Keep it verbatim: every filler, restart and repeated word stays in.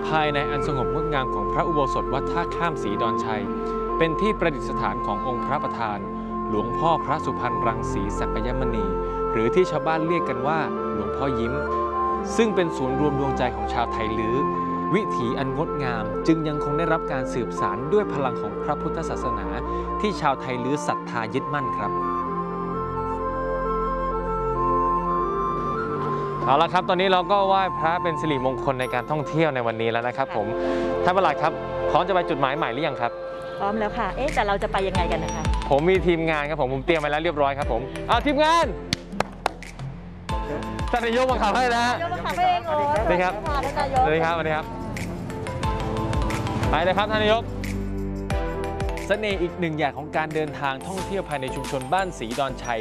ภายในอันสงบงดงามของพระอุโบสถวัดท่าข้ามศรีดอนชัยเป็นที่ประดิษฐานขององค์พระประธานหลวงพ่อพระสุพรรณรังสีสักยมณีหรือที่ชาวบ้านเรียกกันว่าหลวงพ่อยิ้มซึ่งเป็นศูนย์รวมดวงใจของชาวไทยลื้อวิถีอันงดงามจึงยังคงได้รับการสืบสานด้วยพลังของพระพุทธศาสนาที่ชาวไทยลื้อศรัทธายึดมั่นครับเอาละครับตอนนี้เราก็ไหว้พระเป็นสิริมงคลในการท่องเที่ยวในวันนี้แล้วนะครับผมท่านประหลัดครับพร้อมจะไปจุดหมายใหม่หรือยังครับพร้อมแล้วค่ะเอ๊ะแต่เราจะไปยังไงกันนะคะผมมีทีมงานครับผมผมเตรียมมาแล้วเรียบร้อยครับผมเอาทีมงานท่านนายกมาขับให้นะฮะนายกมาขับให้เองโอ้สวัสดีครับสวัสดีครับสวัสดีครับไปเลยครับท่านนายกเสน่ห์อีกหนึ่งอย่างของการเดินทางท่องเที่ยวภายในชุมชนบ้านศรีดอนชัย